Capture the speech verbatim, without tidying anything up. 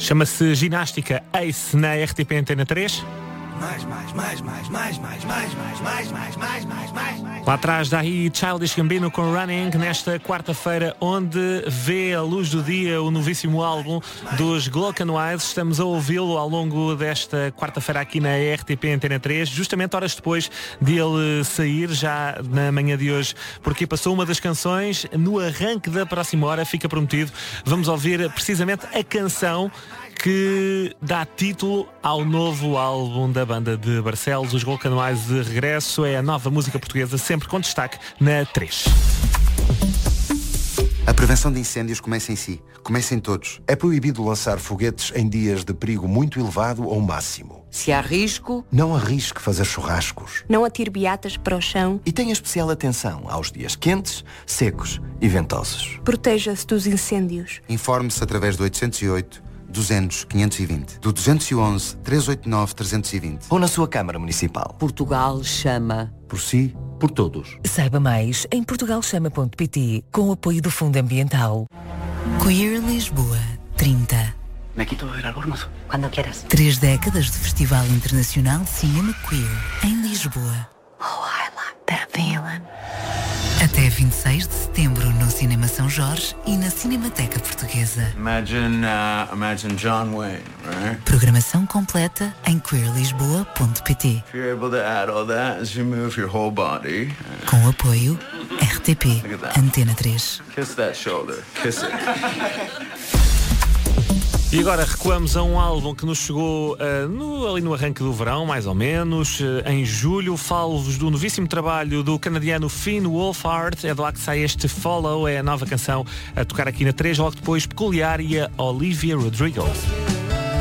Chama-se Ginástica Ace na R T P Antena três. Mais, mais, mais, mais, mais, mais, mais, mais, mais, mais, mais, mais, mais, mais. Lá atrás daí Childish Gambino com Running, nesta quarta-feira, onde vê a luz do dia o novíssimo álbum dos Glockenwise. Estamos a ouvi-lo ao longo desta quarta-feira aqui na R T P Antena três, justamente horas depois de ele sair, já na manhã de hoje, porque passou uma das canções. No arranque da próxima hora, fica prometido, vamos ouvir precisamente a canção que dá título ao novo álbum da banda de Barcelos, os Glockenwise de regresso. É a nova música portuguesa, sempre com destaque na três. A prevenção de incêndios começa em si. Começa em todos. É proibido lançar foguetes em dias de perigo muito elevado ou máximo. Se há risco, não arrisque fazer churrascos. Não atire beatas para o chão. E tenha especial atenção aos dias quentes, secos e ventosos. Proteja-se dos incêndios. Informe-se através do oitocentos e oito, duzentos, quinhentos e vinte, do duzentos e onze, trezentos e oitenta e nove, trezentos e vinte. Ou na sua Câmara Municipal. Portugal chama. Por si, por todos. Saiba mais em portugal chama ponto pt, com o apoio do Fundo Ambiental. Queer Lisboa, trinta. Me quito el albornoz. Quando quieras. Três décadas de Festival Internacional de Cinema Queer, em Lisboa. Oh, I like that feeling. Até vinte e seis de setembro no Cinema São Jorge e na Cinemateca Portuguesa. Imagine, uh, imagine John Wayne, right? Programação completa em queer lisboa ponto pt. If you're able to add all that as you move your whole body. Uh, Com o apoio R T P Antena três. Kiss that shoulder. Kiss it. E agora recuamos a um álbum que nos chegou uh, no, ali no arranque do verão, mais ou menos, uh, em julho. Falo-vos do novíssimo trabalho do canadiano Finn Wolfhard. É de lá que sai este Follow, é a nova canção a tocar aqui na três, logo depois Peculiar e a Olivia Rodrigo.